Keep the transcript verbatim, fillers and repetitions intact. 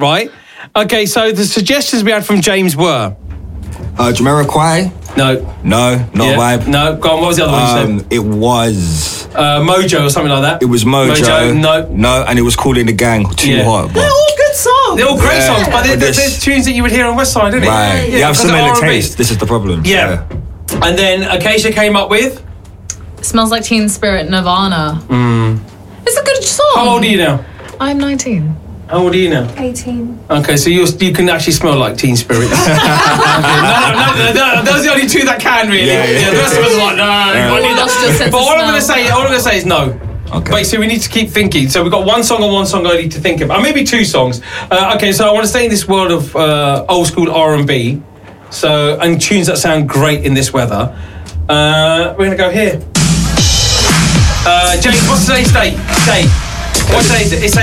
right? Okay, so the suggestions we had from James were... Uh, Jamiroquai? No. No, not Yeah. Vibe. No, go on, what was the other one you Um, said? it was... Uh, Mojo or something like that? It was Mojo. Mojo, no. No, and it was Call in the Gang, Too Yeah. Hot. They're But, all good songs. They're all great Yeah. songs, but they're, But they're, this- they're tunes that you would hear on West Side, isn't it? right. Yeah, You have because similar of R and B. taste. This is the problem. Yeah. And then Acacia came up with... Smells Like Teen Spirit, Nirvana. Mm. It's a good song. How old are you now? I'm nineteen. How old are you now? eighteen. Okay, so you you can actually smell like Teen Spirit. okay, no, no, no, no, those are the only two that can really. Yeah, yeah. The rest of us are like, no. Yeah. I need Lost your that. sense But of all I'm gonna smell. say, all I'm gonna say is no. Okay. Wait, so we need to keep thinking. So we've got one song and one song I need to think about. Maybe two songs. Uh, okay, so I want to stay in this world of uh, old school R and B. So and tunes that sound great in this weather. Uh, we're gonna go here. Uh, James, what's today's date? Date. What day is it? It's a